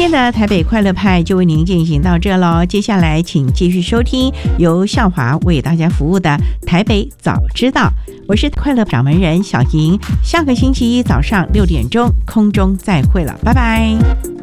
天的台北快乐派就为您进行到这咯，接下来请继续收听由孝华为大家服务的台北早知道，我是快乐掌门人小莹，下个星期一早上6点钟空中再会了，拜拜。